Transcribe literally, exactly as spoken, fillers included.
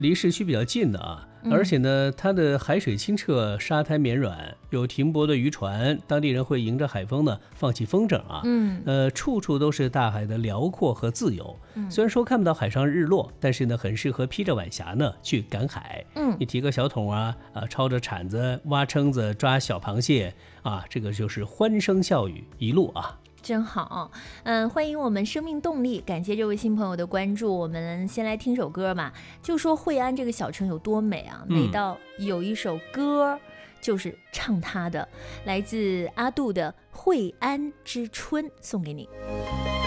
离市区比较近的啊，而且呢，它的海水清澈，沙滩绵软，有停泊的渔船，当地人会迎着海风呢放起风筝啊， 嗯， 呃，处处都是大海的辽阔和自由。虽然说看不到海上日落，但是呢，很适合披着晚霞呢去赶海。 嗯， 你提个小桶啊，啊，抄着铲子挖蛏子抓小螃蟹啊，这个就是欢声笑语一路啊。 真好，嗯，欢迎我们生命动力，感谢这位新朋友的关注。我们先来听首歌嘛，就说惠安这个小城有多美啊，美到有一首歌就是唱它的，来自阿杜的《惠安之春》，送给你。